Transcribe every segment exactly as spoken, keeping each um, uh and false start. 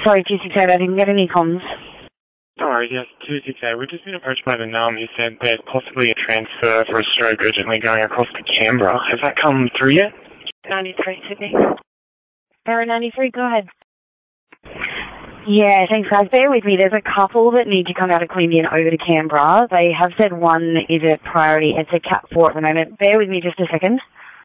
Sorry, two six eight, I didn't get any comms. Sorry, yes, two six eight. We've just been approached by the N U M who said there's possibly a transfer for a stroke urgently going across to Canberra. Has that come through yet? ninety-three, Sydney. Area ninety-three, go ahead. Yeah, thanks guys. Bear with me. There's a couple that need to come out of Queanbeyan over to Canberra. They have said one is a priority. It's a cat four at the moment. Bear with me just a second.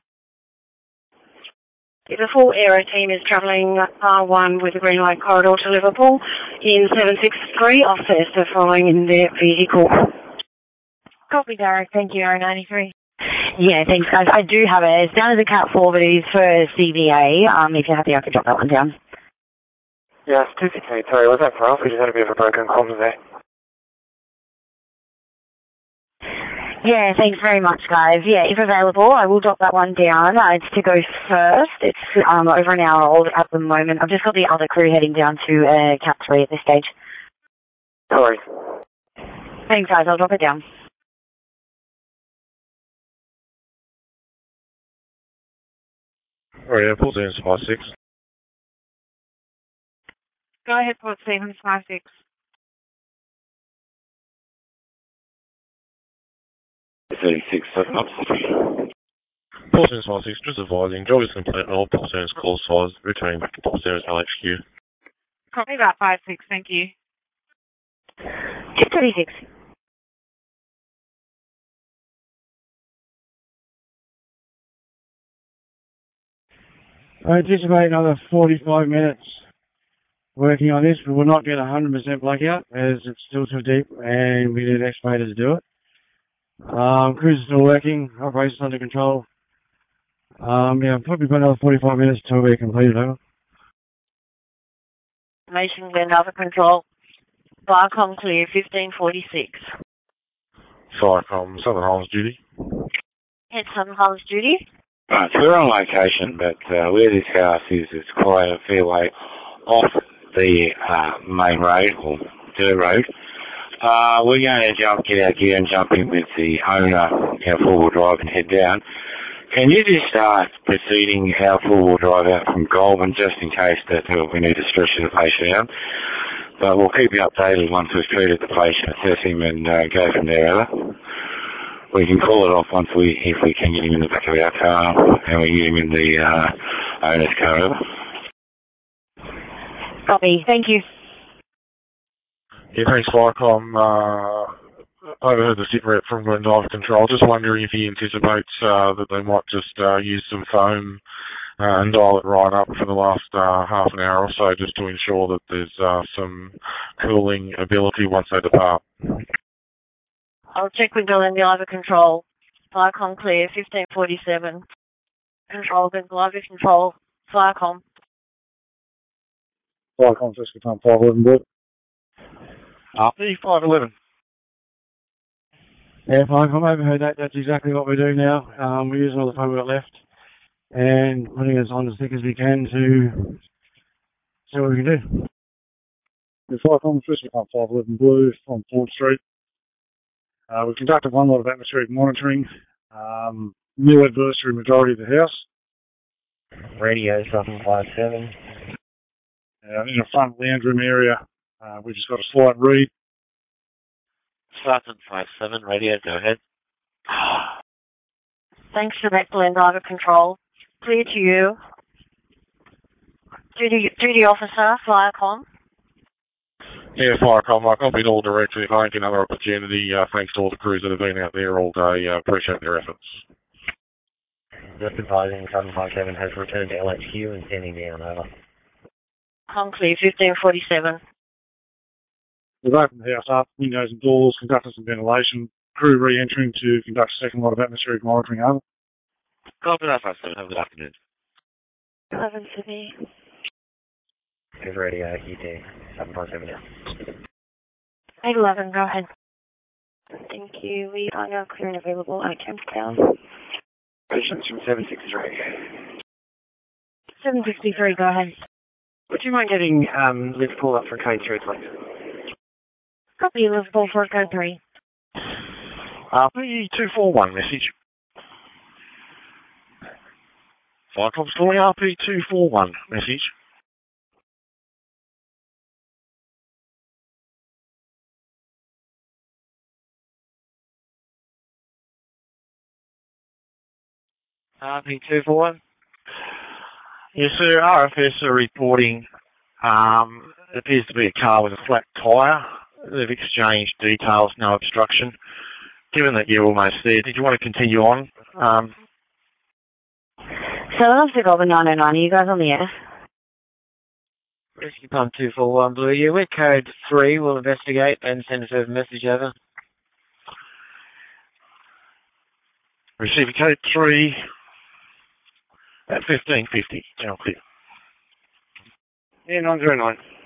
The full aero team is travelling R one with the green light corridor to Liverpool in seven six three off Cessna following in their vehicle. Copy, Derek. Thank you, Area ninety-three. Yeah, thanks guys. I do have it. It's down as a cat four, but it is for C V A. Um, if you're happy, I could drop that one down. Yes, two six eight. Sorry, was that for us? We just had a bit of a broken comms there. Yeah, thanks very much, guys. Yeah, if available, I will drop that one down. Uh, it's to go first. It's um, over an hour old at the moment. I've just got the other crew heading down to uh, Cat three at this stage. Sorry. Thanks, guys. I'll drop it down. Alright, yeah, Port Stevens five six. Go ahead, Port Stevens five six. thirty-six, seven up. Port Stevens five six, just advising, job is complete and all Port Stevens call size, returning back to Port Stevens L H Q. Copy that five six, thank you. two thirty-six. I anticipate another forty-five minutes working on this. We will not get a one hundred percent blackout as it's still too deep and we need an excavator to do it. Um, crews are still working, operations under control. Um, yeah, probably about another forty-five minutes till we're completed over. Information Glen Alpha Control. Barcom clear, fifteen forty-six. Firecom, Southern Highlands duty. Head Southern Highlands duty. Right, so we're on location, but uh, where this house is, it's quite a fair way off the uh, main road, or dirt road. Uh, we're going to jump, get our gear and jump in with the owner, our four-wheel drive, and head down. Can you just start proceeding our four-wheel drive out from Goulburn, just in case that uh, we need to stretch the patient out? But we'll keep you updated once we've treated the patient, assess him, and uh, go from there, Ella. We can call it off once we, if we can get him in the back of our car, and we get him in the uh, owner's car, Ella. Copy, thank you. Yeah, thanks, Firecom. Uh, I overheard the sit rep from Glen Diver Control. Just wondering if he anticipates uh, that they might just uh, use some foam uh, and dial it right up for the last uh, half an hour or so, just to ensure that there's uh, some cooling ability once they depart. I'll check with Glen Diver Control. Firecom clear, fifteen forty-seven. Control, Glen Diver Control. Firecom. Firecom, Jessica Time five eleven, board. Up the five eleven. Yeah, Firecom, I overheard that. That's exactly what we're doing now. Um, we're using all the foam we've got left and putting us on as thick as we can to see what we can do. The Firecom, Jessica Time five eleven, blue from Ford Street. Uh, we've conducted one lot of atmospheric monitoring. Um, new adversary majority of the house. Radio seven five seven. Uh, in the front lounge room area, uh, we've just got a slight read. seven five seven, radio, go ahead. Thanks for that, Glen Diver Control. Clear to you. Duty, duty officer, Firecom. Yeah, Firecom, I copied all directly. If I get another opportunity, uh, thanks to all the crews that have been out there all day. Uh, appreciate their efforts. Just advising seven five seven has returned to L H Q and sending down, over. Com clear, fifteen forty-seven. We've opened the house up, windows and doors, conducted some ventilation. Crew re-entering to conduct a second lot of atmospheric monitoring, over. Copy that five seven, have a good afternoon. eleven Sydney. Here's radio, E T, seven five seven now. eight eleven, go ahead. Thank you. We are now clear and available at Campbelltown. Patients from seven six three. seven sixty-three, go ahead. Would you mind getting um, Liverpool up for code three, please? Copy, Liverpool for code three. R P two four one message. Firecom story R P two four one message. R P two four one. Yes, sir. R F S are reporting um, it appears to be a car with a flat tyre. They've exchanged details, no obstruction. Given that you're almost there, did you want to continue on? Um, Seven Oscar Golden nine oh nine, are you guys on the air? Rescue Pump two four one Blue, yeah, we're code three, we'll investigate and send a further message over. Receiver code three at fifteen fifty. Channel clear. Yeah, nine zero nine.